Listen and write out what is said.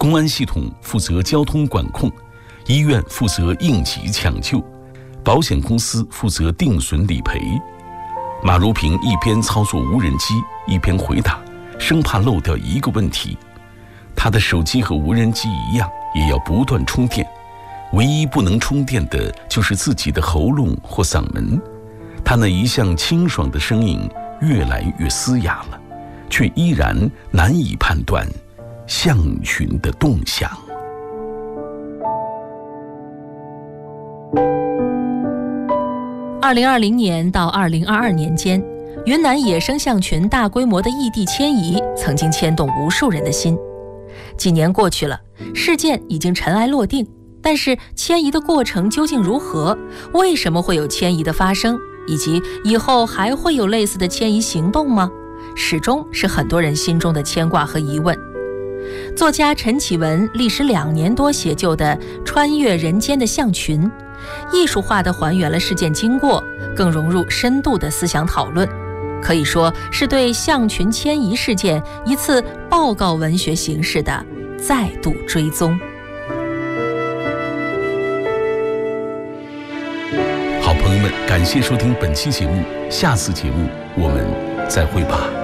公安系统负责交通管控，医院负责应急抢救，保险公司负责定损理赔。马如平一边操作无人机，一边回答，生怕漏掉一个问题。他的手机和无人机一样，也要不断充电，唯一不能充电的就是自己的喉咙或嗓门。他那一向清爽的声音越来越嘶哑了，却依然难以判断象群的动向。 2020年到2022年间，云南野生象群大规模的异地迁移曾经牵动无数人的心。几年过去了，事件已经尘埃落定，但是迁移的过程究竟如何？为什么会有迁移的发生？以及以后还会有类似的迁移行动吗？始终是很多人心中的牵挂和疑问。作家陈启文历时2年多写就的《穿越人间的象群》，艺术化地还原了事件经过，更融入深度的思想讨论，可以说是对象群迁移事件一次报告文学形式的再度追踪。 好朋友们，感谢收听本期节目，下次节目我们再会吧。